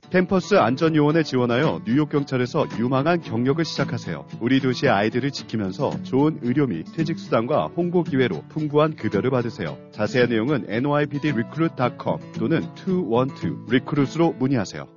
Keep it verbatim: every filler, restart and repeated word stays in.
캠퍼스 안전요원에 지원하여 뉴욕경찰에서 유망한 경력을 시작하세요. 우리 도시의 아이들을 지키면서 좋은 의료 및 퇴직수당과 홍보 기회로 풍부한 급여를 받으세요. 자세한 내용은 엔와이피디 리크루트 닷컴 또는 이일이 리크루트로 문의하세요.